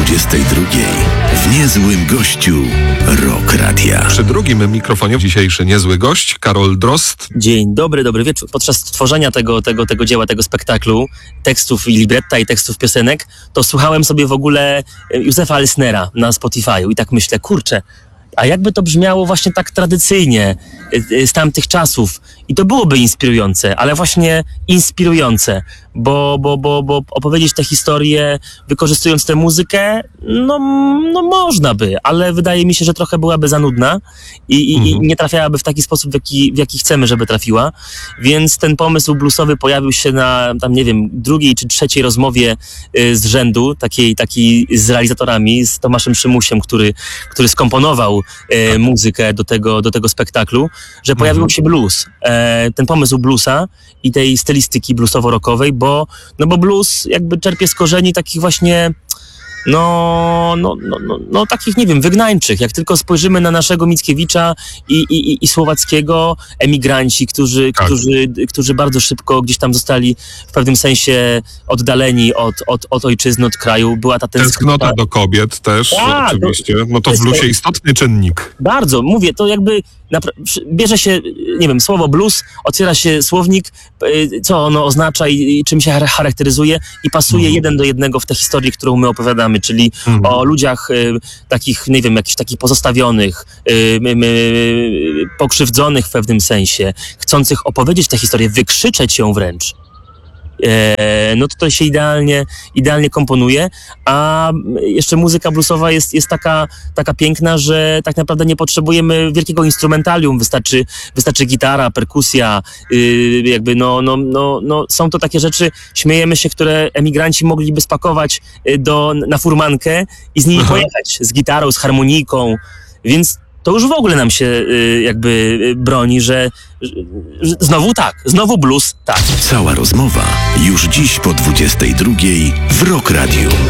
22 w Niezłym Gościu Rock Radia. Przy drugim mikrofonie dzisiejszy niezły gość, Karol Drozd. Dzień dobry, dobry wieczór. Podczas tworzenia tego dzieła, tego spektaklu, tekstów i libretta i tekstów piosenek, to słuchałem sobie w ogóle Józefa Elsnera na Spotify'u i tak myślę, kurczę, a jakby to brzmiało właśnie tak tradycyjnie z tamtych czasów i to byłoby inspirujące, ale właśnie inspirujące, bo opowiedzieć tę historię wykorzystując tę muzykę, no można by, ale wydaje mi się, że trochę byłaby za nudna i nie trafiałaby w taki sposób, w jaki chcemy, żeby trafiła, więc ten pomysł bluesowy pojawił się na tam, nie wiem, drugiej czy trzeciej rozmowie z rzędu, takiej z realizatorami, z Tomaszem Szymusiem, który skomponował muzykę do tego spektaklu, że pojawił się blues. Ten pomysł bluesa i tej stylistyki bluesowo-rockowej, bo blues jakby czerpie z korzeni takich właśnie takich, nie wiem, wygnańczych. Jak tylko spojrzymy na naszego Mickiewicza i Słowackiego, emigranci, którzy bardzo szybko gdzieś tam zostali w pewnym sensie oddaleni od ojczyzny, od kraju. Była ta tęsknota do kobiet też, tak, oczywiście. No to w bluesie istotny czynnik. Bardzo, mówię, to jakby bierze się, nie wiem, słowo blues, otwiera się słownik, co ono oznacza i czym się charakteryzuje i pasuje jeden do jednego w tę historię, którą my opowiadamy, czyli o ludziach takich, nie wiem, jakichś takich pozostawionych, pokrzywdzonych w pewnym sensie, chcących opowiedzieć tę historię, wykrzyczeć ją wręcz. No to się idealnie komponuje, a jeszcze muzyka bluesowa jest taka piękna, że tak naprawdę nie potrzebujemy wielkiego instrumentarium, wystarczy gitara, perkusja, jakby są to takie rzeczy, śmiejemy się, które emigranci mogliby spakować na furmankę i z nimi pojechać, z gitarą, z harmonijką, więc to już w ogóle nam się jakby broni, że znowu blues, tak. Cała rozmowa już dziś po 22 w Rock Radiu.